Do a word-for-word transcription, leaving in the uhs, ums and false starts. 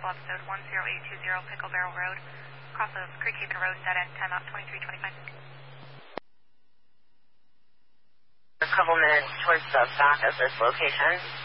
Vehicle episode one zero eight two zero, Pickle Barrel Road, cross of Creek Haven Road, dead end, time out twenty-three twenty-five. A couple minutes towards the back of this location.